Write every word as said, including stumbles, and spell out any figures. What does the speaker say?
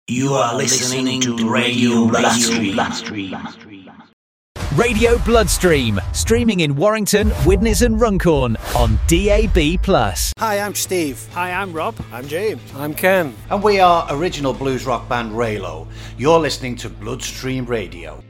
You are listening to Radio Bloodstream. Radio Bloodstream, streaming in Warrington, Widnes and Runcorn on D A B plus. Hi, I'm Steve. Hi, I'm Rob. I'm James. I'm Ken. And we are original blues rock band Raylo. You're listening to Bloodstream Radio.